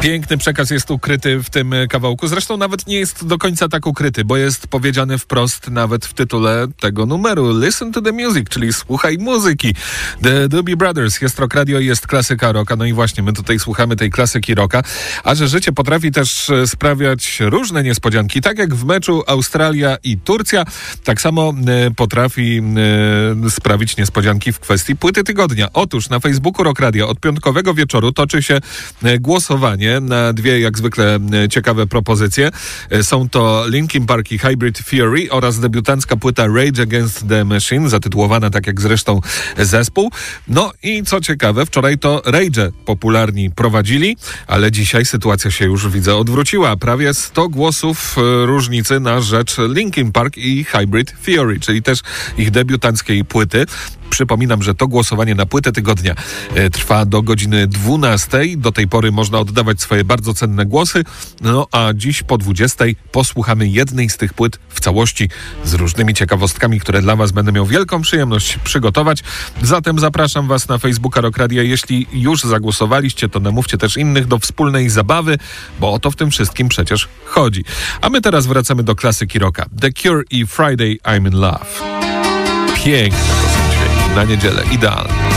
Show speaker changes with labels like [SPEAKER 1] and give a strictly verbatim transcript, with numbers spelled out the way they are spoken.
[SPEAKER 1] Piękny przekaz jest ukryty w tym kawałku. Zresztą nawet nie jest do końca tak ukryty, bo jest powiedziany wprost nawet w tytule tego numeru. Listen to the music, czyli słuchaj muzyki. The Doobie Brothers, jest Rock Radio, jest klasyka rocka. No i właśnie, my tutaj słuchamy tej klasyki rocka. A że życie potrafi też sprawiać różne niespodzianki, tak jak w meczu Australia i Turcja, tak samo e, potrafi e, sprawić niespodzianki w kwestii płyty tygodnia. Otóż na Facebooku Rock Radio od piątkowego wieczoru toczy się e, głosowanie na dwie jak zwykle e, ciekawe propozycje. E, są to Linkin Park i Hybrid Theory oraz debiutancka płyta Rage Against the Machine, zatytułowana tak jak zresztą zespół. No i co ciekawe, wczoraj to Rage popularni prowadzili, ale dzisiaj sytuacja się już, widzę, odwróciła. Prawie sto głosów e, różnicy na rzecz Linkin Park i Hybrid Theory, czyli też ich debiutanckiej płyty. Przypominam, że to głosowanie na płytę tygodnia e, trwa do godziny dwunastej. Do tej pory można oddawać swoje bardzo cenne głosy. No a dziś po dwudziestej posłuchamy jednej z tych płyt w całości z różnymi ciekawostkami, które dla Was będę miał wielką przyjemność przygotować. Zatem zapraszam Was na Facebooka Rock Radio. Jeśli już zagłosowaliście, to namówcie też innych do wspólnej zabawy, bo o to w tym wszystkim przecież chodzi. A my teraz wracamy do klasyki rocka. The Cure i Friday I'm in Love. Piękne to są dźwięki na niedzielę, idealne.